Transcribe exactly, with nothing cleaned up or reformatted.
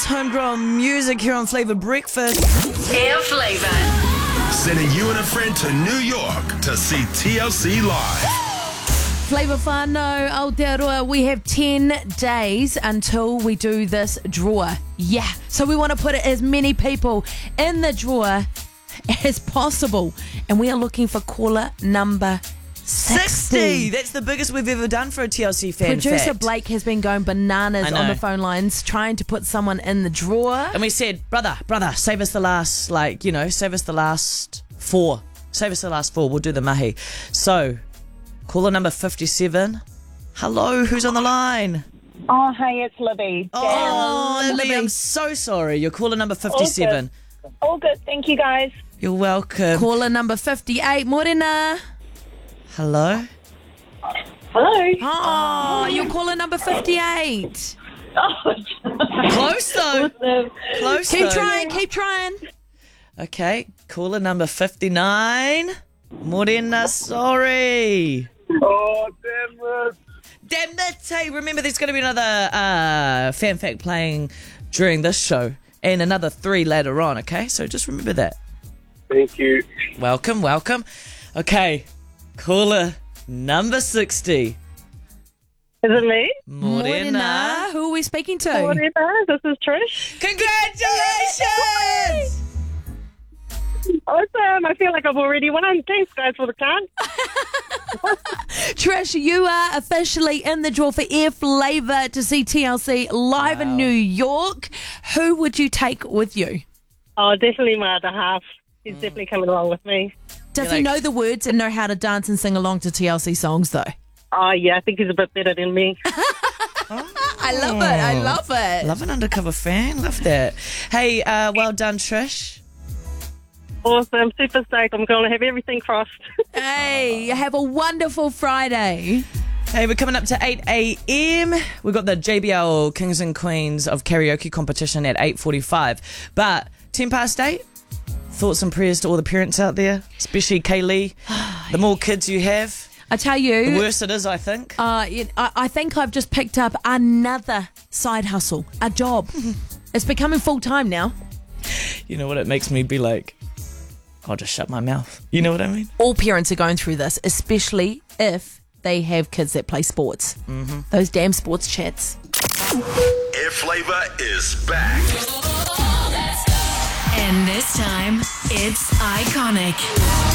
homegrown music here on Flavour Breakfast. Air Flavour. Sending you and a friend to New York to see T L C live. Flavour whānau, Aotearoa, we have ten days until we do this draw. Yeah, so we want to put as many people in the draw as possible. And we are looking for caller number sixty. sixty! That's the biggest we've ever done for a T L C fan. Producer fact. Blake has been going bananas I know. on the phone lines trying to put someone in the draw. And we said, brother, brother, save us the last, like, you know, save us the last four. Save us the last four. We'll do the mahi. So, caller number fifty-seven. Hello, who's on the line? Oh, hey, it's Libby. Oh, Damn. Libby, I'm so sorry. You're caller number fifty-seven. All good, thank you guys. You're welcome. Caller number fifty-eight, Morena. Hello? Hello. Oh, you're caller number fifty-eight. Close though. Awesome. Close Keep though. trying, keep trying. Okay, caller number fifty-nine. Morena, sorry. Oh, damn it. Damn it. Hey, remember there's going to be another uh, fan fact playing during this show and another three later on, okay? So just remember that. Thank you. Welcome, welcome. Okay, caller number sixty. Is it me? Morena. Who are we speaking to? Whatever. This is Trish. Congratulations! Awesome. I feel like I've already won. Thanks, guys, for the card. Trish, you are officially in the draw for Air Flavour to see T L C live in New York. Who would you take with you? Oh, definitely my other half. He's definitely coming along with me. Does You're he like- know the words and know how to dance and sing along to T L C songs, though? Oh, yeah, I think he's a bit better than me. I love it. I love it. Love an undercover fan. Love that. Hey, uh, well done, Trish. Awesome. Super stoked. I'm going to have everything crossed. Hey, have a wonderful Friday. Hey, we're coming up to eight a.m. We've got the J B L Kings and Queens of Karaoke competition at eight forty-five. But ten past eight, thoughts and prayers to all the parents out there, especially Kaylee. The more kids you have, I tell the you, worse it is, I think. uh, you- I, I think I've just picked up another side hustle, a job. It's becoming full time now. You know what it makes me be like? I'll just shut my mouth. You know what I mean? All parents are going through this, especially if they have kids that play sports. Mm-hmm. Those damn sports chats. Air Flavour is back. And this time, it's iconic.